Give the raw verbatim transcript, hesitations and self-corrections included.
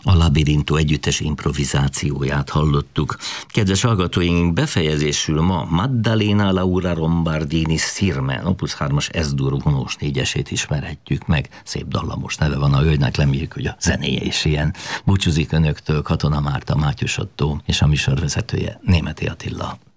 A Labirinto együttes improvizációját hallottuk. Kedves hallgatóink, befejezésül ma Maddalena Laura Lombardini Sirmen, Opus hármas Es-dur vonós négyesét ismerhetjük meg. Szép dallamos neve van a hölgynek, reméljük, hogy a zenéje is ilyen. Búcsúzik önöktől Katona Márta, Mátyus Ottó és a műsorvezetője Németi Attila.